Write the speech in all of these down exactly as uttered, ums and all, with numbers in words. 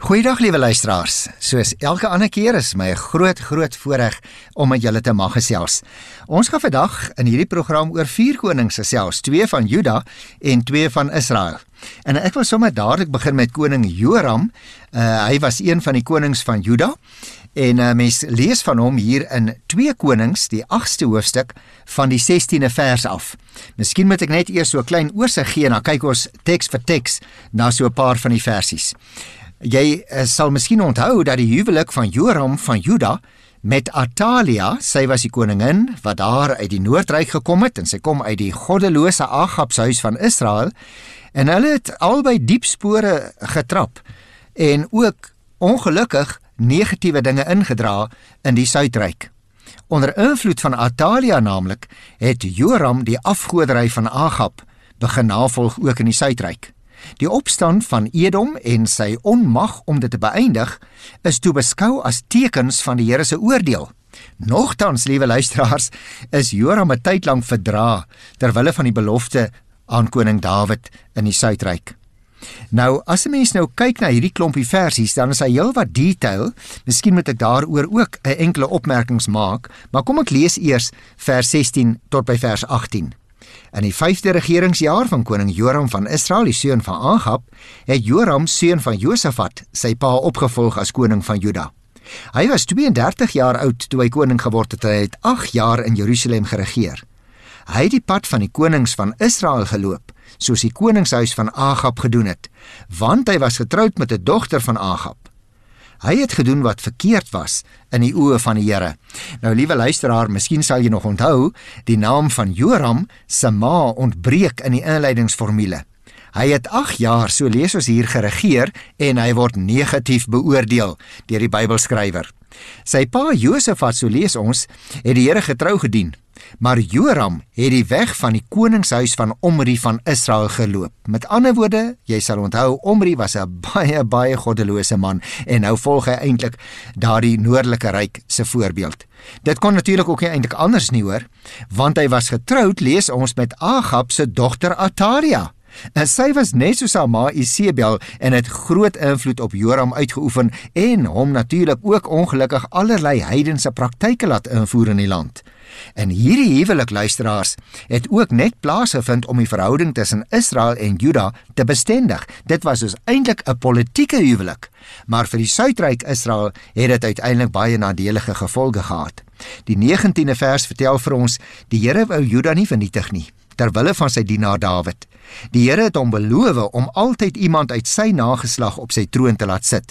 Goeiedag liewe luisteraars, soos elke ander keer is my 'n groot, groot voorreg om met julle te mag gesels. Ons gaan vandag in hierdie program oor vier konings gesels, twee van Juda en twee van Israel. En ek wil sommer dadelik begin met koning Joram. Uh, hy was een van die konings van Juda en uh, mens lees van hom hier in twee Konings, die agste hoofstuk van die sestiende vers af. Miskien moet ek net eers so 'n klein oorsig gee en dan kyk ons teks vir teks na so 'n paar van die versies. Jy uh, sal miskien onthou dat die huwelik van Joram van Juda met Atalia, sy was die koningin wat daar uit die Noordryk gekom het en sy kom uit die goddelose Agab se huis van Israel en hulle het albei diep spore getrap en ook ongelukkig negatiewe dinge ingedra in die Suidryk. Onder invloed van Atalia naamlik het Joram die afgoderry van Agab begin navolg ook in die Suidryk. Die opstand van Edom en sy onmag om dit te beëindig is toe beskou as tekens van die Here se oordeel. Nogtans, liewe luisteraars, is Joram 'n tyd lank verdra ter wille van die belofte aan koning Dawid in die Suidryk. Nou, as 'n mens nou kyk na hierdie klompie versies, dan is hy heel wat detail. Miskien moet ek daaroor ook 'n enkele opmerkings maak, maar kom ek lees eers vers sestien tot by vers agttien. In die vyfde regeringsjaar van koning Joram van Israel, die seun van Agab, het Joram, seun van Josafat, sy pa opgevolg as koning van Juda. Hy was twee en dertig jaar oud toe hy koning geword het en hy het agt jaar in Jerusalem geregeer. Hy het die pad van die konings van Israel geloop, soos die koningshuis van Agab gedoen het, want hy was getroud met 'n dogter van Agab. Hy het gedoen wat verkeerd was in die oë van die Here. Nou, liewe luisteraar, miskien sal jy nog onthou, die naam van Joram se ma ontbreek in die inleidingsformule. Hy het agt jaar, so lees ons hier, geregeer en hy word negatief beoordeel deur die Bybelskrywer. Sy pa Josafat, so lees ons, het die Here getrou gedien, maar Joram het die weg van die koningshuis van Omri van Israel geloop. Met ander woorde, jy sal onthou, Omri was 'n baie, baie goddelose man en nou volg hy eintlik daardie noordelike ryk se voorbeeld. Dit kon natuurlik ook nie eintlik anders nie hoor, want hy was getroud, lees ons, met Agab se dogter Atalia. En sy was net soos haar ma Isebel en het groot invloed op Joram uitgeoefen en hom natuurlik ook ongelukkig allerlei heidense praktyke laat invoer in die land. En hierdie huwelik, luisteraars, het ook net plaasgevind om die verhouding tussen Israel en Juda te bestendig. Dit was dus eintlik 'n politieke huwelik, maar vir die Suidryk Israel het dit uiteindelik baie nadelige gevolge gehad. Die negentiende vers vertel vir ons, die Here wou Juda nie vernietig nie, ter wille van sy dienaar Dawid. Die Here het hom beloof om altyd iemand uit sy nageslag op sy troon te laat sit.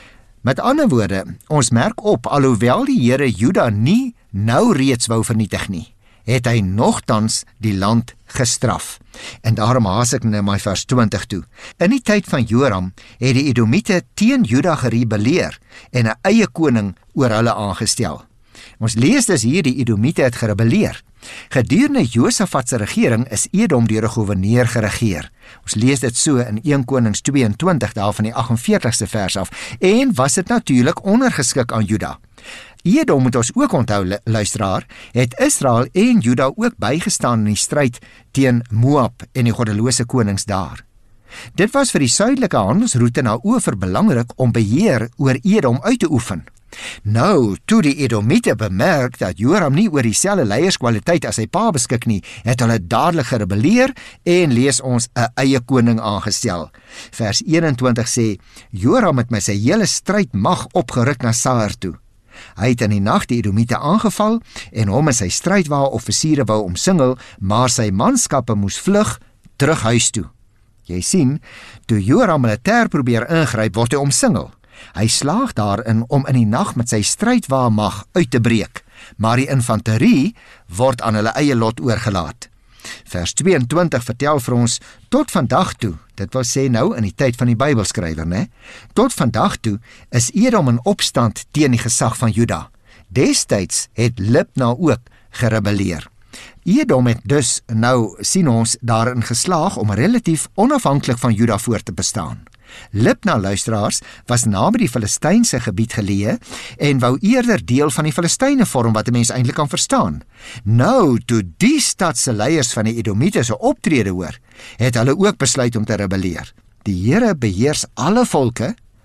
Met ander woorde, ons merk op, alhoewel die Here Juda nie nou reeds wou vernietig nie, het hy nogtans die land gestraf. En daarom haas ek nou my vers twintig toe. In die tyd van Joram het die Edomiete teen Juda gerebelleer en 'n eie koning oor hulle aangestel. Ons lees dus hier, die Edomiete het gerebelleer. Gedurende Josafat se regering is Edom deur 'n goewerneur geregeer. Ons lees dit so in een Konings tweeëntwintig, daar van die agt en veertigste vers af, en was dit natuurlik ondergeskik aan Juda. Edom, moet ons ook onthou, luisteraar, het Israel en Juda ook bygestaan in die stryd teen Moab en die goddelose konings daar. Dit was vir die suidelike handelsroete na Ofer belangrik om beheer oor Edom uit te oefen. Nou, toe die Edomiete bemerk dat Joram nie oor dieselfde leierskwaliteit as sy pa beskik nie, het hulle dadelik gerebelleer en lees ons 'n eie koning aangestel. Vers eenentwintig sê, Joram het met sy hele strydmag opgeruk na Saar toe. Hy het in die nag die Edomiete aangeval en hom en sy strydwa offisiere wou omsingel, maar sy manskappe moes vlug terug huis toe. Jy sien, toe Joram militêr probeer ingryp, word hy omsingel. Hy slaag daarin om in die nag met sy strydwa mag uit te breek, maar die infanterie word aan hulle eie lot oorgelaat. Vers tweeëntwintig vertel vir ons, tot vandag toe, dit wil sê nou in die tyd van die Bybelskrywer, né? Tot vandag toe is Edom in opstand teen die gesag van Juda. Destyds het Libna ook gerebelleer. Edom het dus nou, sien ons, daarin geslaag om relatief onafhanklik van Juda voort te bestaan. Libna, luisteraars, was naby die Filistynse gebied geleë en wou eerder deel van die Filistyne vorm wat 'n mens eintlik kan verstaan. Nou, toe die stadse leiers van die Edomiete se optrede hoor, het hulle ook besluit om te rebelleer. Die Here beheers alle volke,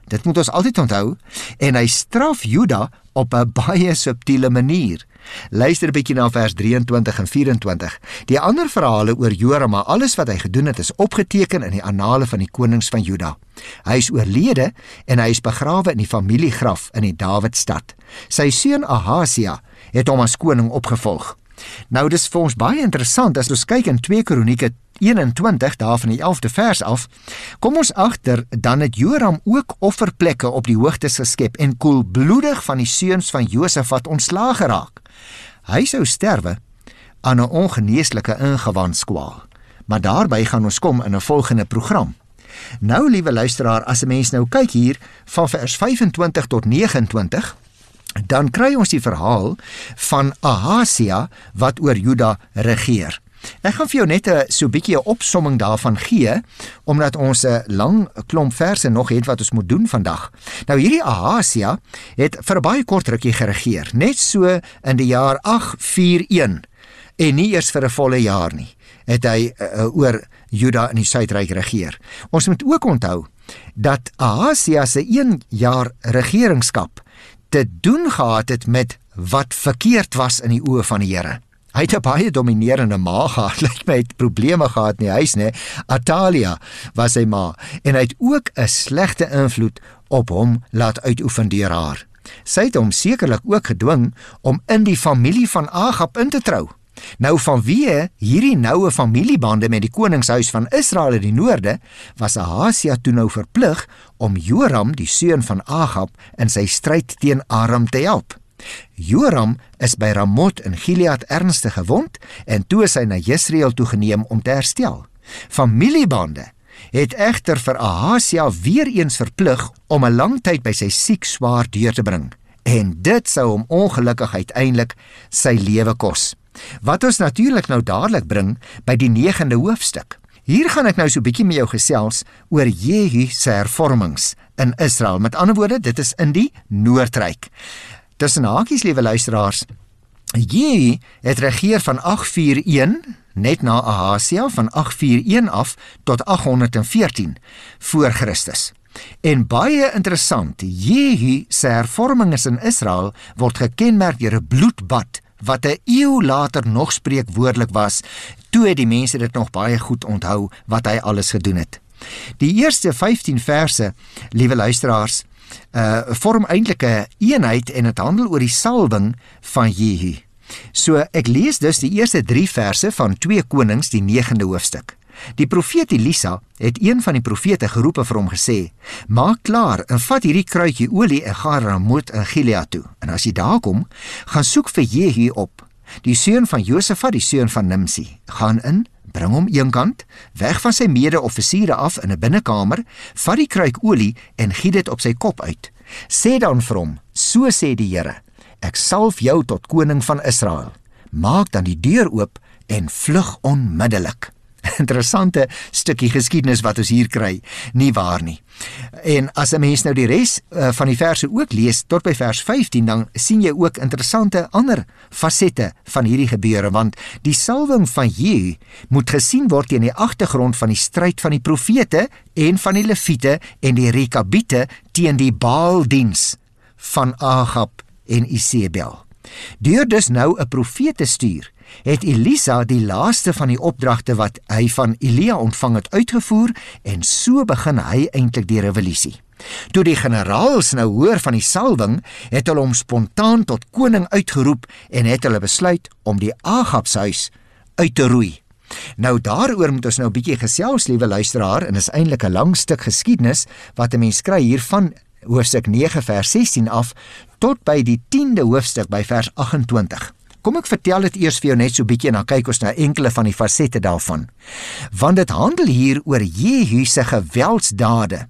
dit moet ons altyd onthou, en hy straf Juda op 'n baie subtiele manier. Luister 'n bietjie na vers drieëntwintig en vyf-en-twintig. Die ander verhale oor Joram, maar alles wat hy gedoen het, is opgeteken in die annale van die konings van Juda. Hy is oorlede en hy is begrawe in die familiegraf in die Dawidstad. Sy seun Ahasia het hom as koning opgevolg. Nou dis vir ons baie interessant as ons kyk in twee Kronieke eenentwintig, daar van die elfde vers af, kom ons agter dan het Joram ook offerplekke op die hoogtes geskep en koelbloedig van die seuns van Josafat ontslae geraak. Hy sou sterwe aan 'n ongeneeslike ingewandskwaal, maar daarby gaan ons kom in 'n volgende program. Nou, liewe luisteraar, as 'n mens nou kyk hier van vers vyf-en-twintig tot nege-en-twintig, dan kry ons die verhaal van Ahasia wat oor Juda regeer. Ek gaan vir jou net 'n so bietjie 'n opsomming daarvan gee, omdat ons 'n lang klomp verse nog het wat ons moet doen vandag. Nou hierdie Ahasia het vir 'n baie kort rukkie geregeer, net so in die jaar agt vyf een, en nie eers vir 'n volle jaar nie, het hy uh, oor Juda in die Suidryk regeer. Ons moet ook onthou dat Ahasia se een jaar regeringskap te doen gehad het met wat verkeerd was in die oë van die Here. Hy het 'n baie dominerende ma gehad, lyk my hy het probleme gehad in die huis, né? Atalia was sy ma, en hy het ook 'n slegte invloed op hom laat uitoefen deur haar. Sy het hom sekerlik ook gedwing om in die familie van Agab in te trou. Nou vanweë hierdie noue familiebande met die koningshuis van Israel in die noorde, was Ahasia toe nou verplig om Joram, die seun van Agab, in sy stryd teen Aram te help. Joram is by Ramot in Gilead ernstig gewond en toe is hy na Jesreel toegeneem om te herstel. Familiebande het egter vir Ahasia weer eens verplig om 'n lang tyd by sy siek swaar deur te bring, en dit sou hom ongelukkig uiteindelik sy lewe kos. Wat ons natuurlik nou dadelik bring by die negende hoofstuk. Hier gaan ek nou so bietjie met jou gesels oor Jehu se hervormings in Israel. Met ander woorde, dit is in die Noordryk. Tussen hakies, liewe luisteraars, Jehu het regeer van agt vyf een, net na Ahasia, van agt vyf een af tot agt veertien voor Christus. En baie interessant, Jehu se hervormings in Israel word gekenmerk deur 'n bloedbad, wat 'n eeu later nog spreekwoordelik was, toe het die mense dit nog baie goed onthou, wat hy alles gedoen het. Die eerste vyftien verse, liewe luisteraars, uh, vorm eintlik 'n eenheid en het handel oor die salwing van Jehu. So, ek lees dus die eerste drie verse van twee Konings, die negende hoofstuk. Die profeet Elisa het een van die profete geroep en vir hom gesê, maak klaar en vat hierdie kruitjie olie en gaan Ramot in Gilead toe. En as jy daar kom, gaan soek vir Jehu op, die seun van Josafat, die seun van Nimsi. Gaan in, bring hom eenkant, weg van sy mede-offisiere af in 'n binnekamer, vat die kruik olie en giet dit op sy kop uit. Sê dan vir hom, so sê die Here, ek salf jou tot koning van Israel. Maak dan die deur oop en vlug onmiddellik. Interessante stukkie geskiedenis wat ons hier kry, nie waar nie. En as 'n mens nou die res uh, van die verse ook lees, tot by vers vyftien, dan sien jy ook interessante ander fasette van hierdie gebeure, want die salwing van Jehu moet gesien word teen die agtergrond van die stryd van die profete en van die leviete en die rekabiete teen die Baaldiens van Agab en Isebel. Deur dus nou 'n profeet te stuur, het Elisa die laaste van die opdragte wat hy van Elia ontvang het uitgevoer, en so begin hy eintlik die revolusie. Toe die generaals nou hoor van die salwing, het hulle hom spontaan tot koning uitgeroep en het hulle besluit om die Agabshuis uit te roei. Nou daaroor moet ons nou 'n bietjie gesels, liewe luisteraar, en is eintlik 'n lang stuk geskiedenis wat 'n mens kry hier van hoofstuk nege vers sestien af tot by die tiende hoofstuk by vers agt en twintig. Kom ek vertel dit eers vir jou net so bietjie en dan kyk ons na enkele van die fasette daarvan. Want dit handel hier oor Jehu se geweldsdade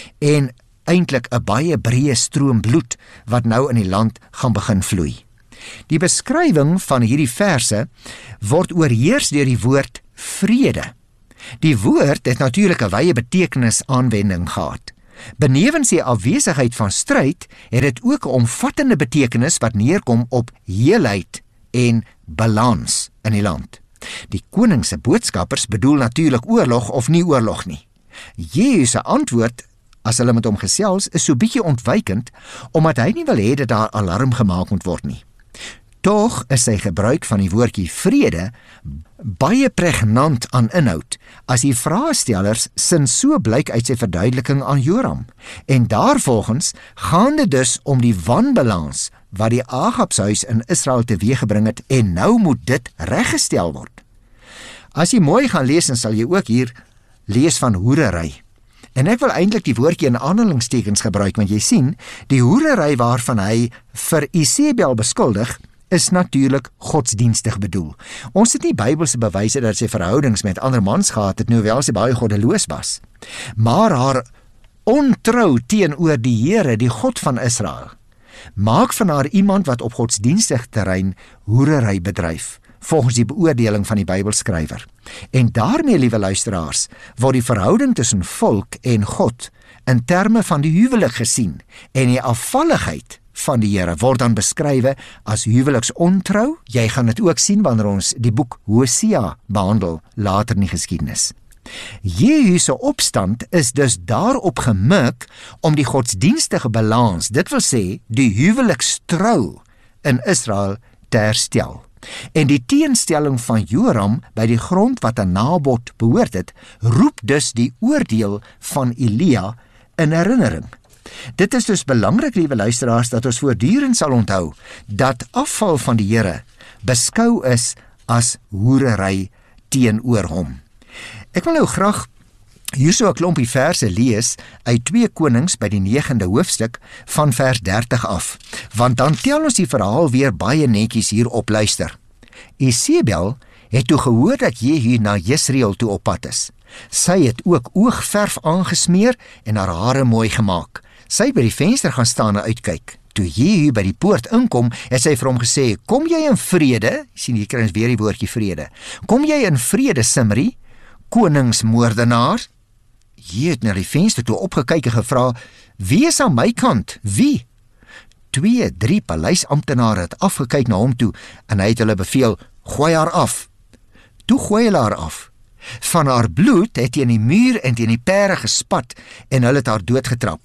en eintlik 'n baie breë stroom bloed wat nou in die land gaan begin vloei. Die beskrywing van hierdie verse word oorheers deur die woord vrede. Die woord het natuurlik 'n wye betekenis aanwending gehad. Benewens die afwesigheid van stryd, het dit ook 'n omvattende betekenis wat neerkom op heelheid en balans in die land. Die koning se boodskappers bedoel natuurlik oorlog of nie oorlog nie. Jehu se antwoord as hulle met hom gesels, is so bietjie ontwykend, omdat hy nie wil hê dat daar alarm gemaak moet word nie. Tog is sy gebruik van die woordjie vrede baie pregnant aan inhoud, as die vraestellers sin so blyk uit sy verduideliking aan Joram. En daarvolgens gaan dit dus om die wanbalans wat die Agabshuis in Israel teweeggebring het, en nou moet dit reggestel word. As jy mooi gaan lees, dan sal jy ook hier lees van hoerery. En ek wil eintlik die woordjie in aanhalingstekens gebruik, want jy sien, die hoerery waarvan hy vir Isebel beskuldig, is natuurlik godsdienstig bedoel. Ons het nie Bybelse bewyse dat sy verhoudings met ander mans gehad het, nou wel sy baie goddeloos was. Maar haar ontrou teenoor die Here, die God van Israel, maak van haar iemand wat op godsdienstig terrein hoerery bedryf, volgens die beoordeling van die Bybelskrywer. En daarmee, liewe luisteraars, word die verhouding tussen volk en God in terme van die huwelik gesien, en die afvalligheid van die Here word dan beskrywe as huweliksontrou. Jy gaan dit ook sien wanneer ons die boek Hosea behandel later in die geskiedenis. Jehu se opstand is dus daarop gemik om die godsdienstige balans, dit wil sê die huwelikstrou in Israel te herstel. En die teenstelling van Joram by die grond wat aan Nabot behoort het, roep dus die oordeel van Elia in herinnering. Dit is dus belangrik, liewe luisteraars, dat ons voortdurend sal onthou dat afval van die Here beskou is as hoerery teenoor hom. Ek wil nou graag hier so 'n klompie verse lees uit twee Konings by die negende hoofstuk van vers dertig af, want dan tel ons die verhaal weer baie netjies hier op. Luister. Isebel het toe gehoor dat Jehu na Jesreel toe op pad is. Sy het ook oogverf aangesmeer en haar hare mooi gemaak. Sy het by die venster gaan staan en uitkyk. Toe Jehu by die poort inkom, het sy vir hom gesê, kom jy in vrede? Sien, hier kry ons weer die woordjie vrede. Kom jy in vrede, Simri, koningsmoordenaar? Jehu het na die venster toe opgekyk en gevra, wie is aan my kant? Wie? Twee, drie paleisamptenare het afgekyk na hom toe, en hy het hulle beveel, gooi haar af. Toe gooi hulle haar af. Van haar bloed het teen die muur en teen die pere gespat, en hulle het haar doodgetrap.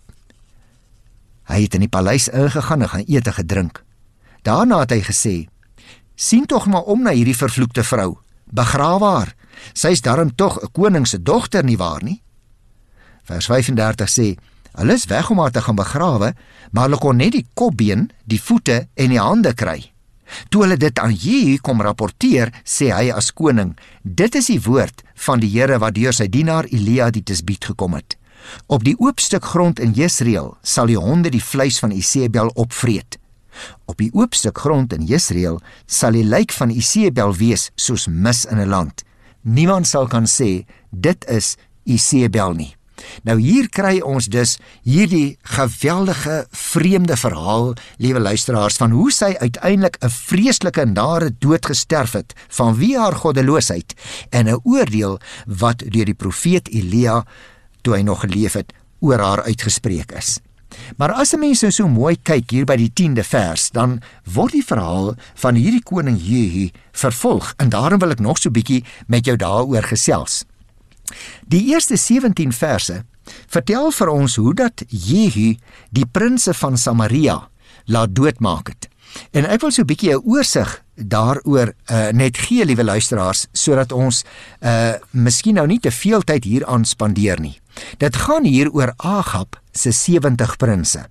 Hy het in die paleis ingegaan en gaan eet en gedrink. Daarna het hy gesê, sien tog maar om na hierdie vervloekte vrou, begrawe haar, sy is daarom tog 'n koning se dogter, nie waar nie? Vers vyf-en-dertig sê, hulle is weg om haar te gaan begrawe, maar hulle kon net die kopbeen, die voete en die hande kry. Toe hulle dit aan Jehu kom rapporteer, sê hy as koning, dit is die woord van die Here wat deur sy dienaar Elia die Tisbiet gekom het. Op die oop stuk grond in Jesreel sal die honde die vleis van Isebel opvreet. Op die oop stuk grond in Jesreel sal die lijk van Isebel wees soos mis in 'n land. Niemand sal kan sê, dit is Isebel nie. Nou hier kry ons dus hierdie geweldige vreemde verhaal, liewe luisteraars, van hoe sy uiteindelik 'n vreeslike nare dood gesterf het vanweë haar goddeloosheid, en 'n oordeel wat deur die profeet Elia, toe hy nog geleef het, oor haar uitgespreek is. Maar as 'n mens nou so mooi kyk hier by die tiende vers, dan word die verhaal van hierdie koning Jehu vervolg, en daarom wil ek nog so bietjie met jou daaroor gesels. Die eerste sewentien verse vertel vir ons hoe dat Jehu die prinse van Samaria laat doodmaak het. En ek wil so 'n bietjie 'n oorsig daaroor uh, net gee, liewe luisteraars, sodat ons uh, miskien nou nie te veel tyd hieraan spandeer nie. Dit gaan hier oor Agab se sewenttig prinse.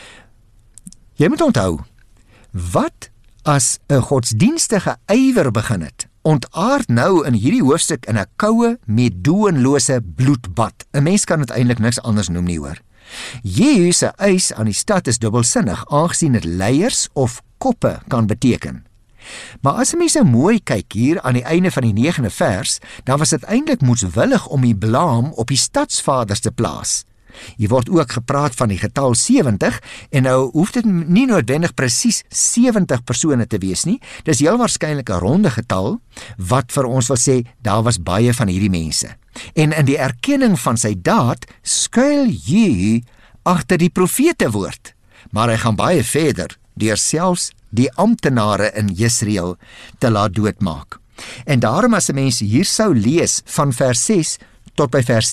Jy moet onthou, wat as 'n godsdienstige ywer begin het, ontaard nou in hierdie hoofstuk in 'n koue, meedoenlose bloedbad. 'n Mens kan dit eintlik niks anders noem nie, hoor. Jehu se eis aan die stad is dubbelsinnig, aangesien dit leiers of koppe kan beteken. Maar as 'n mens nou mooi kyk hier aan die einde van die negende vers, dan was dit eintlik moedswillig om die blaam op die stadsvaders te plaas. Hier word ook gepraat van die getal sewenttig, en nou hoef dit nie noodwendig presies sewenttig persone te wees nie. Dis heel waarskynlik 'n ronde getal, wat vir ons wil sê, daar was baie van hierdie mense. En in die erkenning van sy daad, skuil Jehu agter die profete woord. Maar hy gaan baie verder, deur selfs die amptenare in Jesreel te laat doodmaak. En daarom as 'n mens hier sou lees van vers ses tot by vers tien,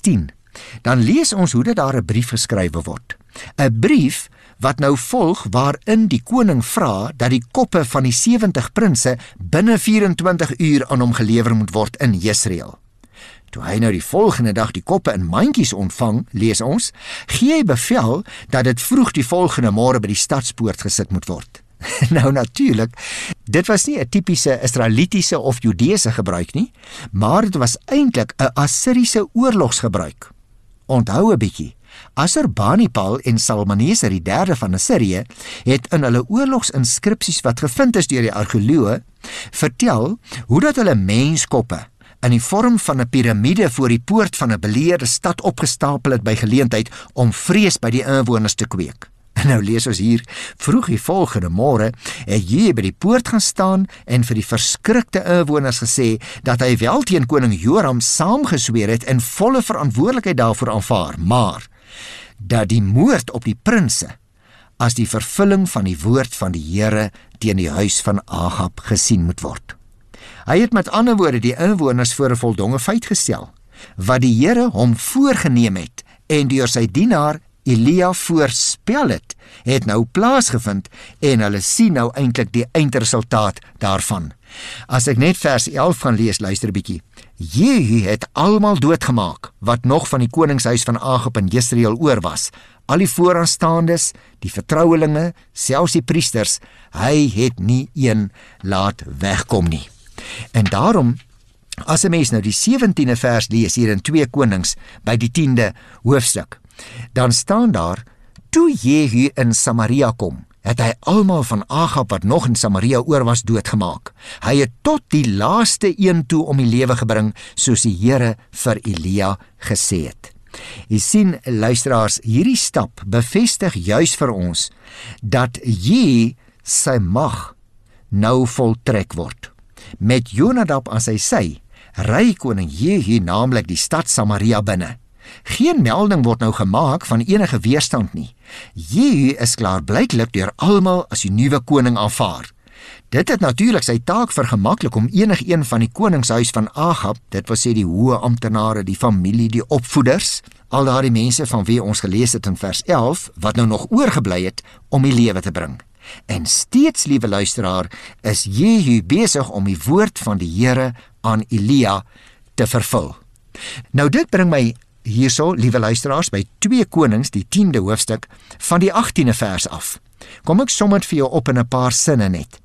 dan lees ons hoe dat daar 'n brief geskrywe word. 'n Brief wat nou volg waarin die koning vra dat die koppe van die sewentig prinse binne vyf en twintig uur aan hom gelewer moet word in Jesreel. Toe hy nou die volgende dag die koppe in mandjies ontvang, lees ons, gee hy bevel dat dit vroeg die volgende môre by die stadspoort gesit moet word. Nou natuurlik, dit was nie 'n tipiese Israelitiese of Judeese gebruik nie, maar dit was eintlik 'n Assiriese oorlogsgebruik. Onthou 'n bietjie, Assurbanipal en Salmaneser die derde van Assirië het in hulle oorlogsinskripsies wat gevind is deur die argeoloë vertel hoe dat hulle menskoppe in die vorm van 'n piramide voor die poort van 'n beleerde stad opgestapel het by geleentheid om vrees by die inwoners te kweek. En nou lees ons hier, vroeg die volgende môre het jy by die poort gaan staan en vir die verskrikte inwoners gesê dat hy wel teen koning Joram saamgesweer het en volle verantwoordelikheid daarvoor aanvaar, maar dat die moord op die prinse as die vervulling van die woord van die Here teen die huis van Agab gesien moet word. Hy het met ander woorde die inwoners voor 'n voldonge feit gestel, wat die Here hom voorgenem het en deur sy dienaar Elia voorspel het, het nou plaasgevind en hulle sien nou eintlik die eindresultaat daarvan. As ek net vers elf gaan lees, luister 'n bietjie. Jehu het almal doodgemaak wat nog van die koningshuis van Agab in Jesreel oor was. Al die vooraanstaandes, die vertrouelinge, selfs die priesters, hy het nie een laat wegkom nie. En daarom, as 'n mens nou die sewentiende vers lees hier in twee Konings by die tiende hoofstuk, dan staan daar, toe Jehu in Samaria kom, het hy almal van Agab wat nog in Samaria oor was doodgemaak. Hy het tot die laaste een toe om die lewe gebring, soos die Here vir Elia gesê het. Jy sien, luisteraars, hierdie stap bevestig juis vir ons dat Jehu sy mag nou voltrek word. Met Jonadab aan sy sy, ry koning Jehu naamlik die stad Samaria binne. Geen melding word nou gemaak van enige weerstand nie. Jehu is klaarblyklik deur almal as die nuwe koning aanvaar. Dit het natuurlik sy taak vergemaklik om enigeen van die koningshuis van Agab, dit wil sê die hoë amptenare, die familie, die opvoeders, al daardie mense van wie ons gelees het in vers elf, wat nou nog oorgebly het, om die lewe te bring. En steeds, liewe luisteraar, is Jehu besig om die woord van die Here aan Elia te vervul. Nou dit bring my hierso, liewe luisteraars, by twee Konings, die tiende hoofstuk, van die agtiende vers af. Kom ek som dit vir jou op in 'n paar sinne net.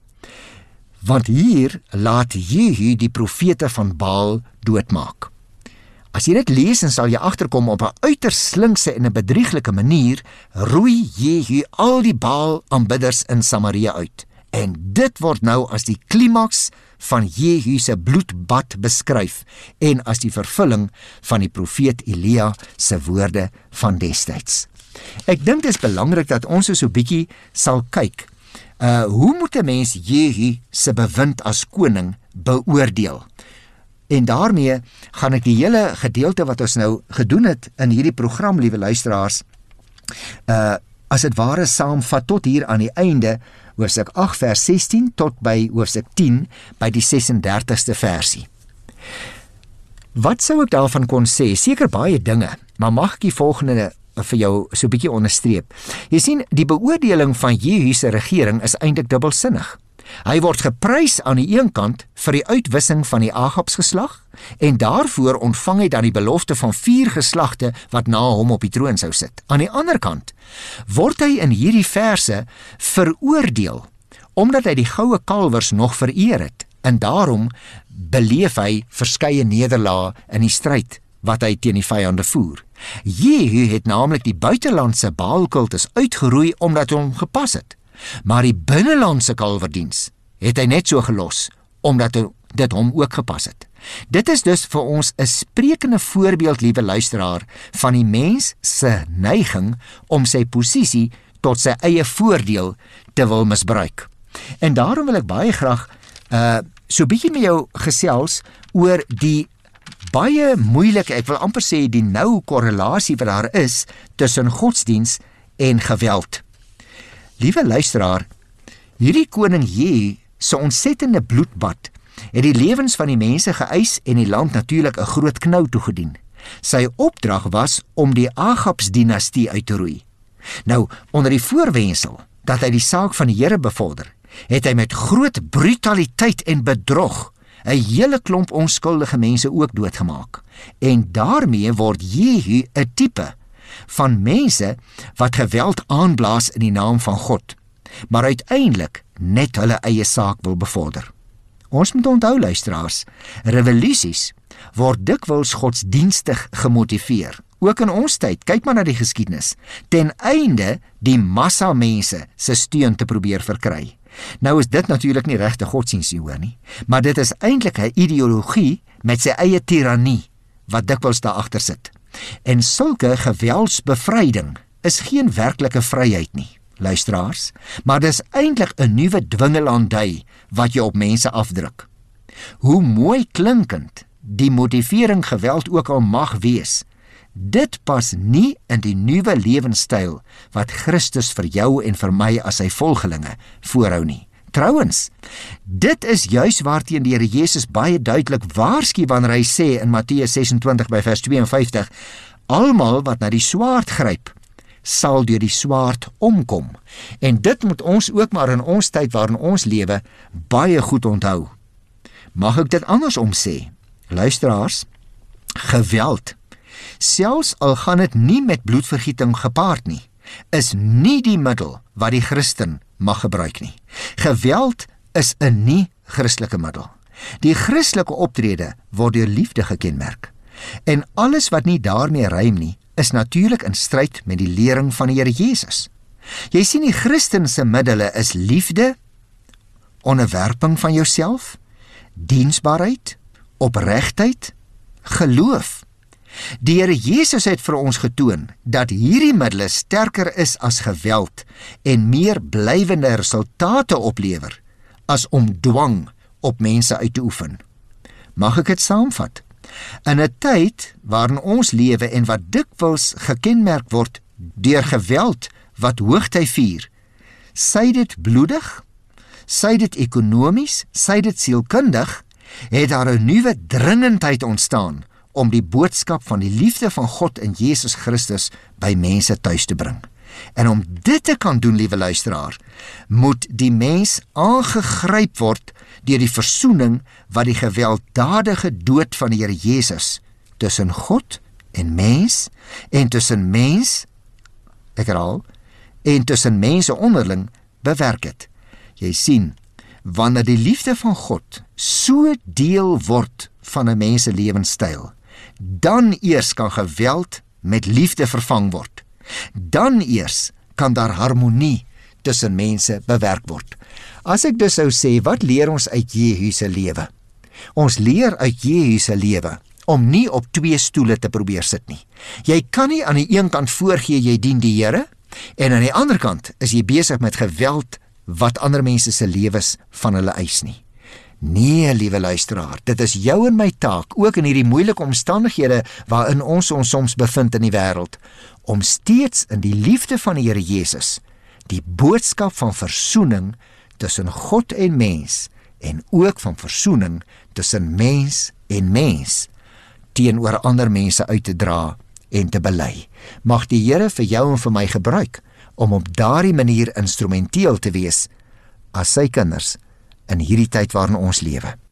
Want hier laat Jehu die profete van Baal doodmaak. As jy dit lees, en sal jy agterkom op 'n uiters slinkse en 'n bedrieglike manier, roei Jehu al die Baal aanbidders in Samaria uit. En dit word nou as die klimaks van Jehu se bloedbad beskryf en as die vervulling van die profeet Elia se woorde van destyds. Ek dink dit is belangrik dat ons so 'n bietjie sal kyk. Uh, hoe moet 'n mens Jehu se bewind as koning beoordeel? En daarmee gaan ek die hele gedeelte wat ons nou gedoen het in hierdie program, liewe luisteraars, uh, as dit ware saamvat tot hier aan die einde, hoofstuk agt vers sestien tot by hoofstuk tien by die ses en dertigste versie. Wat sou ek daarvan kon sê? Seker baie dinge, maar mag ek die volgende vir jou so 'n bietjie onderstreep. Jy sien, die beoordeling van Jehu se regering is eintlik dubbelsinnig. Hy word geprys aan die een kant vir die uitwissing van die Agabs geslag en daarvoor ontvang hy dan die belofte van vier geslagte wat na hom op die troon sou sit. Aan die ander kant word hy in hierdie verse veroordeel omdat hy die goue kalwers nog vereer het en daarom beleef hy verskeie nederlae in die stryd wat hy teen die vyande voer. Jehu het naamlik die buitelandse Baalkultus uitgeroei omdat hy hom gepas het. Maar die binnelandse kalverdiens het hy net so gelos, omdat dit hom ook gepas het. Dit is dus vir ons 'n sprekende voorbeeld, liewe luisteraar, van die mens se neiging om sy posisie tot sy eie voordeel te wil misbruik. En daarom wil ek baie graag uh, so bietjie met jou gesels oor die baie moeilike, ek wil amper sê die nou korrelasie wat daar is tussen godsdiens en geweld. Liewe luisteraar, hierdie koning Jehu se ontsettende bloedbad het die lewens van die mense geëis en die land natuurlik 'n groot knou toegedien. Sy opdrag was om die Agabs-dinastie uit te roei. Nou, onder die voorwendsel dat hy die saak van die Here bevorder, het hy met groot brutaliteit en bedrog 'n hele klomp onskuldige mense ook doodgemaak. En daarmee word Jehu 'n tipe van mense wat geweld aanblaas in die naam van God, maar uiteindelik net hulle eie saak wil bevorder. Ons moet onthou, luisteraars, revolusies word dikwels godsdienstig gemotiveer. Ook in ons tyd, kyk maar na die geskiedenis, ten einde die massa mense se steun te probeer verkry. Nou is dit natuurlik nie regte godsdienst nie, hoor nie, maar dit is eintlik 'n ideologie met sy eie tirannie wat dikwels daar agter sit. En sulke geweldsbevryding is geen werklike vryheid nie, luisteraars, maar dis eintlik 'n nuwe dwingelandry wat jy op mense afdruk. Hoe mooi klinkend die motivering geweld ook al mag wees, dit pas nie in die nuwe lewenstyl wat Christus vir jou en vir my as sy volgelinge voorhou nie. Trouwens, dit is juis waarteen die Here Jesus baie duidelik waarsku wanneer hy sê in Matteus ses-en-twintig by vers twee en vyftig, almal wat na die swaard gryp, sal deur die swaard omkom. En dit moet ons ook maar in ons tyd waarin ons lewe baie goed onthou. Mag ek dit andersom sê? Luisteraars, geweld, selfs al gaan dit nie met bloedvergieting gepaard nie, is nie die middel wat die Christen mag gebruik nie. Geweld is 'n nie-Christelike middel. Die Christelike optrede word deur liefde gekenmerk. En alles wat nie daarmee rym nie, is natuurlik in stryd met die lering van die Here Jesus. Jy sien, die Christen se middele is liefde, onderwerping van jouself, diensbaarheid, opregtheid, geloof. Die Here Jesus het vir ons getoon dat hierdie middele sterker is as geweld en meer blywende resultate oplewer as om dwang op mense uit te oefen. Mag ek dit saamvat? In 'n tyd waarin ons lewe en wat dikwels gekenmerk word deur geweld wat hoogtyd vier, sy dit bloedig, sy dit ekonomies, sy dit sielkundig, het daar 'n nuwe dringendheid ontstaan om die boodskap van die liefde van God in Jesus Christus by mense tuis te bring. En om dit te kan doen, liewe luisteraar, moet die mens aangegryp word deur die versoening wat die gewelddadige dood van die Here Jesus tussen God en mens, en tussen mens, ek herhaal, en tussen mense onderling bewerk het. Jy sien, wanneer die liefde van God so deel word van 'n mens se lewenstyl, dan eers kan geweld met liefde vervang word. Dan eers kan daar harmonie tussen mense bewerk word. As ek dus sou sê, wat leer ons uit Jehu se lewe? Ons leer uit Jehu se lewe om nie op twee stoele te probeer sit nie. Jy kan nie aan die een kant voorgee jy dien die Here, en aan die ander kant is jy besig met geweld wat ander mense se lewens van hulle eis nie. Nee, liewe luisteraar, dit is jou en my taak, ook in hierdie moeilike omstandighede waarin ons ons soms bevind in die wêreld, om steeds in die liefde van die Here Jesus die boodskap van versoening tussen God en mens, en ook van versoening tussen mens en mens, teenoor ander mense uit te dra en te bely. Mag die Here vir jou en vir my gebruik om op daardie manier instrumenteel te wees as sy kinders in hierdie tyd waarin ons lewe.